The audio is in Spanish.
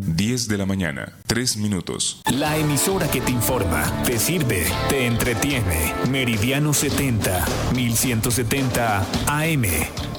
10 de la mañana, 3 minutos. La emisora que te informa, te sirve, te entretiene. Meridiano 70, 1170 AM.